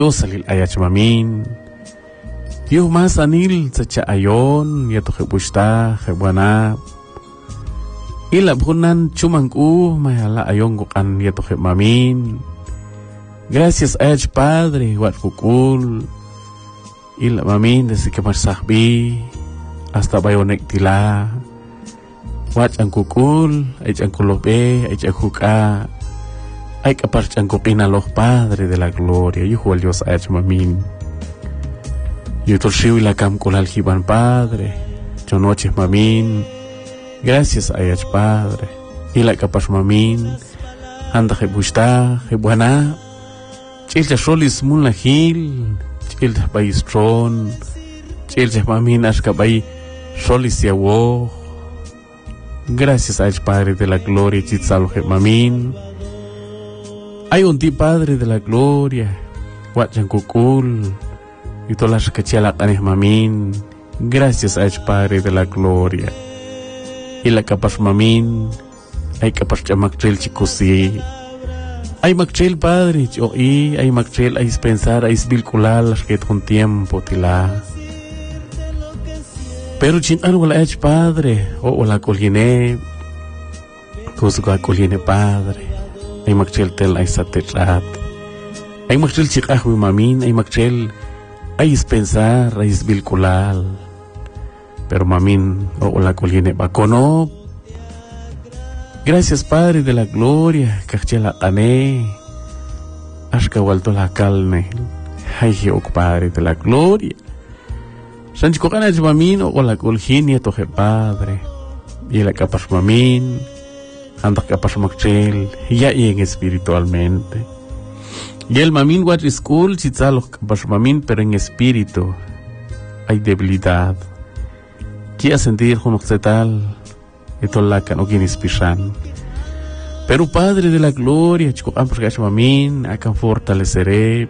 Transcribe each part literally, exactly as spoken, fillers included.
salil ayach mamin. Yuh mas anil sa cha ayon, yato kebusta, kebuana. Ila bunan chumangku, mayala ayong kukan yato ke mamin. Gracias ayach Padre, wat kukul. Ila mamin desi kemar sahbi, hasta bayonek tila. Wat ang kukul, ay ang kulobe, ay ang huka. Ay kapar ang kukina loh Padre de la gloria, yuhual Dios ayach mamin. Yutor la cam colal hiban Padre, yo noches mamin, gracias ayach Padre, y la capas mamin, anda que busta, que buena, chilcha solis mun la hil, chilcha bay stron, chilcha mamin ashka bay solis yawo, gracias ayach Padre de la gloria, chitzalo que mamin, hay un ti Padre de la gloria, wachan kukul, y todas las cachialacanes mamin, gracias a Padre de la gloria. Y la capas mamin, hay capas chamactrel chicosi. Hay mactrel Padre, yo y hay mactrel, hay pensar, hay vincular las que con tiempo tila. Pero chintan wala ech Padre, o wala coline, kusga coline Padre. Hay mactrel tel hay satetrat. Hay mactrel chikahwi mamin, hay mactrel hay pensar, hay vincular, pero mamin o la coline bacono. Gracias Padre de la gloria, cachela ane, ashka walto la calne, hay hiok Padre de la gloria. Sancho ganas mamin o la colginia toje Padre, y la capas mamin, anda capas machel, ya y en espiritualmente. Y el mamin what is cool, chitzalo kapas mamin, pero en espíritu hay debilidad. Quiere sentir como que tal, esto la que no quiere inspirar. Pero Padre de la gloria, chico, ambos que mamin, acá fortaleceré.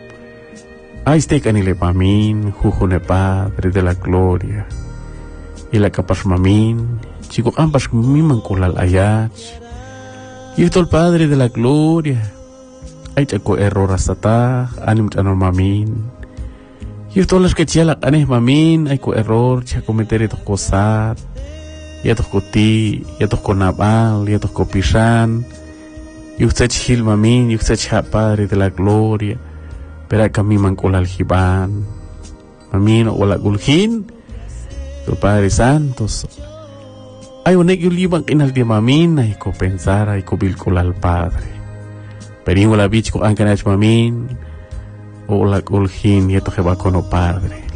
Ahí este canile mamin, jujone Padre de la gloria. Y la capas mamin, chico, ambas miman colal ayach. Y esto el Padre de la gloria. Ay chaco error hasta ta, anim chanor mamin. Y todas las que chiala anes mamin, ay co error, cha cometer etos cosas. Y etos coti, y etos conabal, y etos copisan. Y usted chil mamin, y usted cha Padre de la gloria. Pero acá mi mancol al jiban. Mamin o la guljin, tu Padre Santos. Ay un egyo liban inal de mamin, ay co pensar, ay co bilcol al Padre. Pero la bich ko angkan ach mamin o la kulhin yeto jeba kono Padre.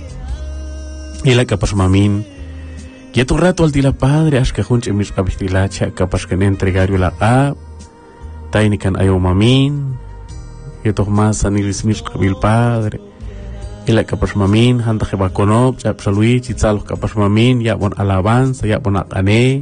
Y la capas mamin yeto rato al tila Padre ashka hunche mis kabistilacha capas que entregar la a tainikan ayo mamin yeto mas anilis mis kabil Padre. Y la capas mamin handa jeba kono chap salui chitzalo capas mamin ya bon alabanza ya bon akane.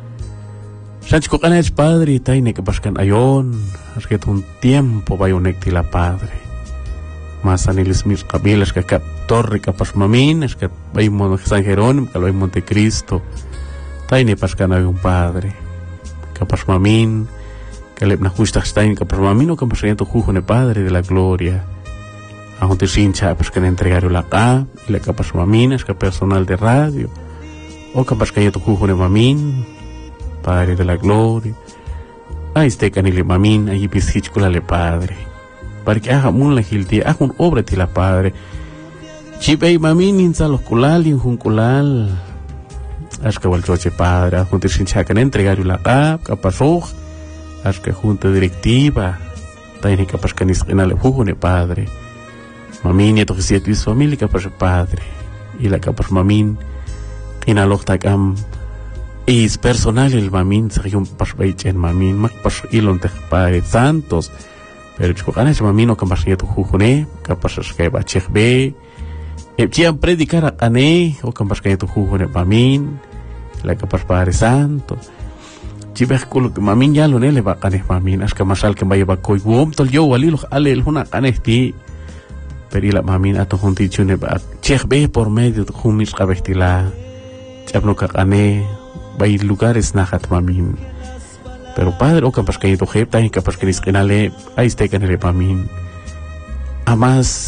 Sancho kanach Padre, taine que pascan ayon, es que un tiempo bayonek tila Padre. Mas anilis mis cabilas que cap torre capas mamin, es que bay mon San Jerónimo, que lo hay Montecristo. Taine pascan ayon Padre. Capas mamin, que le na justa stein capas mamin o capas ayento jujone Padre de la gloria. A donde sincha pascan entregar la ca, y la capas mamin, es que personal de radio. O capas que ayento jujone mamin. Padre de la gloria, ahí este canile mamin, ahí pishichkula le Padre, para que haga mun la gilti, haga un obra ti la Padre, chipei mamin insa los kulal y un kulal, ashka wal choche Padre, junto sin chacan entregar la cap, capasoj, ashka junta directiva, taine capas canis canale jujune Padre, mamin y toque siete is familia capas Padre, y la capas mamin, inaloj takam. Es personal el mamin, se un pasbait en mamin, mak pas ilon te Padre Santos, pero chico ganas mamin o capas yeto jujune, capas que va chechbe, e chiam predicar a ane o capas que yeto jujune mamin, la capas Padre Santo, chibeh kulo mamin ya lo nele va canes mamin, as que masal que vaya va coi wom tol yo walilo ale el huna canes ti, pero la mamin ato junti chune va chechbe por medio de jumis cabestila, chablo cacane. Hay lugares nahat mamin, pero Padre o capas que yeto jepta y capas que disquenale, ahí este canele mamin, a más